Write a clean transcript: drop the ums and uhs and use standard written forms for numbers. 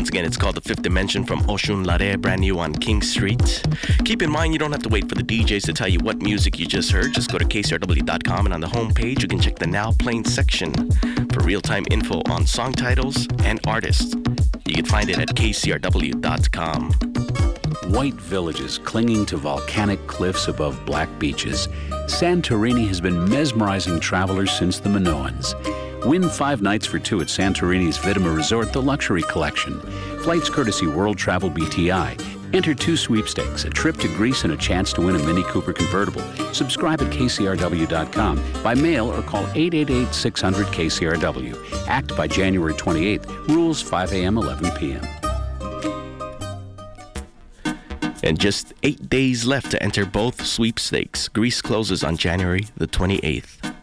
Once again, it's called The Fifth Dimension from Oshun Lare, brand new on King Street. Keep in mind, you don't have to wait for the DJs to tell you what music you just heard. Just go to kcrw.com, and on the homepage, you can check the Now Playing section for real-time info on song titles and artists. You can find it at kcrw.com. White villages clinging to volcanic cliffs above black beaches, Santorini has been mesmerizing travelers since the Minoans. Win 5 nights for 2 at Santorini's Vidima Resort, the luxury collection. Flights courtesy World Travel BTI. Enter 2 sweepstakes, a trip to Greece and a chance to win a Mini Cooper convertible. Subscribe at kcrw.com by mail or call 888-600-KCRW. Act by January 28th. Rules 5 a.m., 11 p.m. And just 8 days left to enter both sweepstakes. Greece closes on January the 28th.